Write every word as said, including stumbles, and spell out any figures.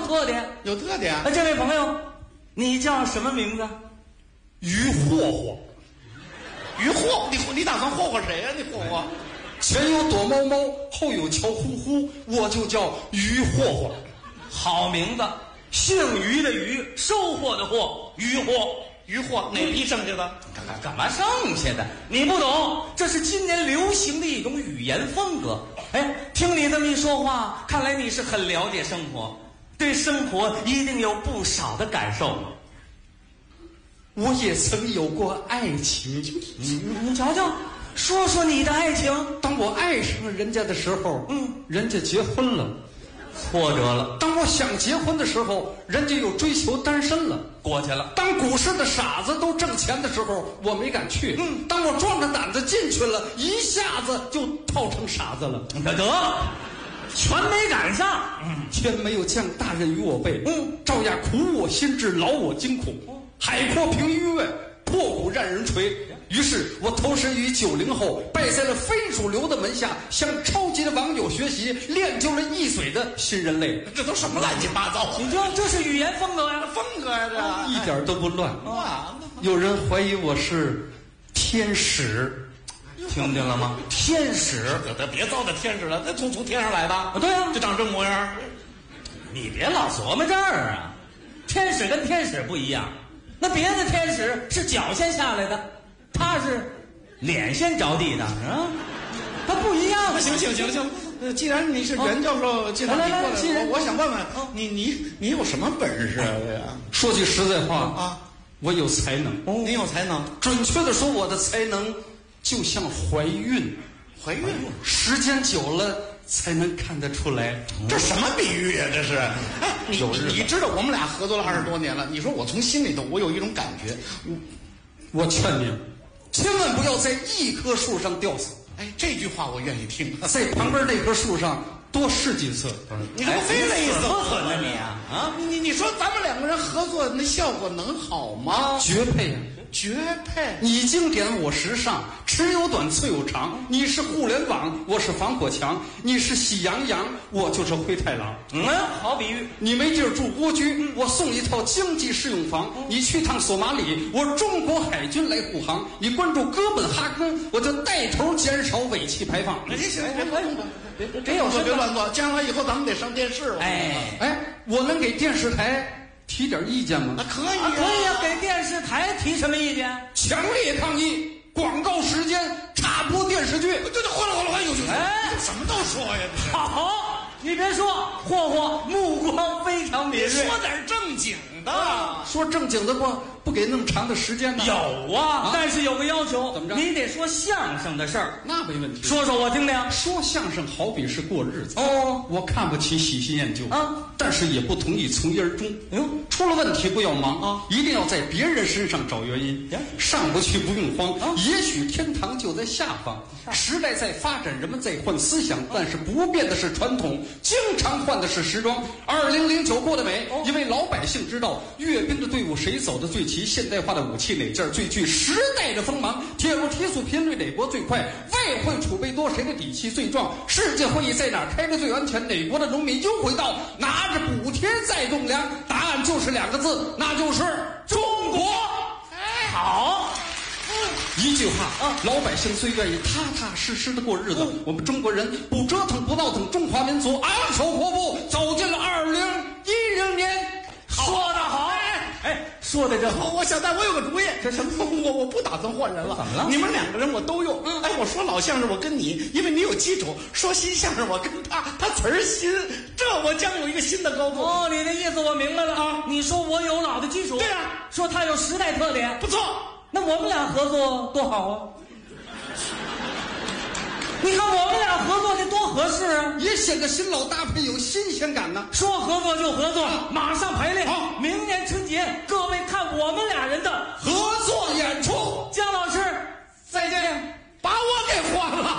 特点， 有特点。 那这位朋友，你叫什么名字？ 于霍霍。 于霍，你你打算霍霍谁呀、啊？你霍霍。 前有躲猫猫，后有乔呼呼，我就叫于霍霍。 好名字，姓于的于，收获的获，于霍。 于霍哪批剩下的？ 干干嘛剩下的？你不懂，这是今年流行的一种语言风格。哎，听你这么一说话，看来你是很了解生活，对生活一定有不少的感受。 我也曾有过爱情， 你你瞧瞧，说说你的爱情。 当我爱上了人家的时候， 嗯， 人家结婚了。 挫折了。 当我想结婚的时候，人家又追求单身了， 过去了。 当股市的傻子都挣钱的时候，我没敢去。 嗯， 当我壮着胆子进去了，一下子就套成傻子了。 得得，全没赶上。 嗯，天没有降大任于我辈， 嗯， 照样苦我心志，劳我筋骨。海阔凭鱼跃，破鼓让人锤。于是我投身于九零后，拜在了非主流的门下，向超级的网友学习，练就了一嘴的新人类。 这都什么乱七八糟？ 你这这是语言风格呀， 风格呀，这一点都不乱。 哇， 有人怀疑我是天使， 听见了吗？天使， 得别糟蹋天使了，这从从天上来的。啊， 对啊， 就长这模样。 你别老琢磨这儿啊，天使跟天使不一样，那别的天使是脚先下来的。他是脸先着地的啊，他不一样。 行行行行，呃，既然你是袁教授，既然你过来，我我想问问你，你你有什么本事啊？这呀， 说句实在话啊， 我有才能。 哦，你有才能。 准确的说，我的才能就像怀孕， 怀孕时间久了才能看得出来。 这什么比喻啊？这是？哎，你你知道我们俩合作了二十多年了，你说我从心里头我有一种感觉， 我我劝您。千万不要在一棵树上吊死！ 哎，这句话我愿意听。 在旁边那棵树上多试几次。 你这不非累死我损了你啊！啊， 你你说咱们两个人合作，那效果能好吗？ 绝配呀！ 绝配！ 你经典，我时尚，尺有短，寸有长。你是互联网，我是防火墙。你是喜羊羊，我就是灰太狼。 嗯，好比喻。 你没地儿住蜗居，我送一套经济适用房。你去趟索马里，我中国海军来护航。你关注哥本哈根，我就带头减少尾气排放。 哎，行，别别别别别有事， 别乱做。将来以后咱们得上电视了。 哎哎，我能给电视台提点意见吗？ 啊，可以啊， 可以啊，给电视台提什么意见？ 强烈抗议！广告时间插播电视剧， 对对，换了换了换了，有有哎， 什么都说呀？ 好，你别说，霍霍目光非常敏锐， 说点正经的。 说正经的不不给那么长的时间呢？ 有啊，但是有个要求， 怎么着？ 你得说相声的事儿， 那没问题。 说说我听听。 说相声好比是过日子哦， 我看不起喜新厌旧啊， 但是也不同意从一而终。 哎呦， 出了问题不要忙啊， 一定要在别人身上找原因。上不去不用慌， 啊， 也许天堂就在下方。时代在发展，人们在换思想，但是不变的是传统，经常换的是时装。二零零九过得美，因为老百姓知道阅兵的队伍谁走的最齐，现代化的武器哪件最具时代的锋芒，铁路提速频率哪国最快，外汇储备多谁的底气最壮，世界会议在哪儿开的最安全，哪国的农民优惠到，拿着补贴再种粮，答案就是两个字，那就是中国。 哎，好。 一句话啊，老百姓最愿意踏踏实实的过日子。嗯、我们中国人不折腾不闹腾，中华民族昂首阔步走进了二零一零年。 说得好，哎哎，说的真好。 我小戴，我有个主意， 这什么？ 我我不打算换人了。 怎么了？ 你们两个人我都用。嗯、哎，我说老相声我跟你，因为你有基础；说新相声我跟他，他词儿新，这我将有一个新的高度。 哦，你的意思我明白了啊！你说我有老的基础， 对啊， 说他有时代特点， 不错。 那我们俩合作多好啊！你看我们俩合作得多合适啊， 也显得新老搭配有新鲜感呢。 说合作就合作，马上排练。 好， 明年春节各位看我们俩人的合作演出。 姜老师，再见。 把我给换了。